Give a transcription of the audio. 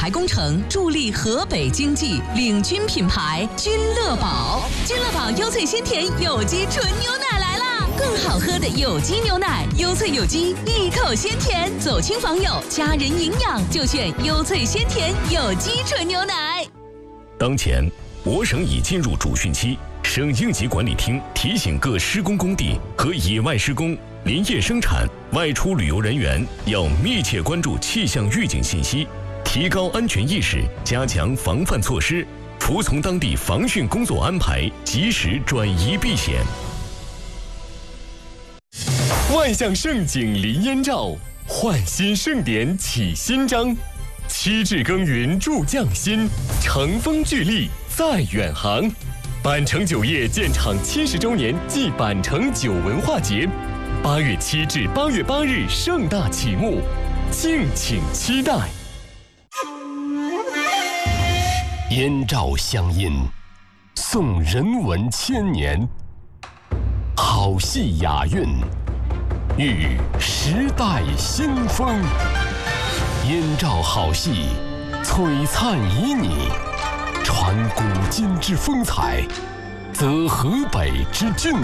牌工程助力河北经济，领军品牌君乐宝。君乐宝优萃鲜甜有机纯牛奶来啦！更好喝的有机牛奶，优萃有机，一口鲜甜。走亲访友，家人营养就选优萃鲜甜有机纯牛奶。 当前，我省已进入主汛期，省应急管理厅提醒各施工工地和野外施工、林业生产、外出旅游人员要密切关注气象预警信息，提高安全意识，加强防范措施，服从当地防汛工作安排，及时转移避险。 万象盛景临燕赵，焕新盛典启新章。七至耕耘助匠心，乘风聚力在远航。板城酒业建厂70周年暨板城酒文化节，8月7至8月8日盛大启幕，敬请期待。 燕赵乡音，颂人文千年，好戏雅韵，遇时代新风。燕赵好戏，璀璨旖旎，传古今之风采，则河北之俊